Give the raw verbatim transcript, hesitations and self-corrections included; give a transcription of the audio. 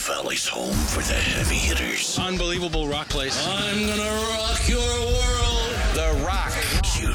Valley's home for the heavy hitters. Unbelievable rock place. I'm gonna rock your world. The Rock. Q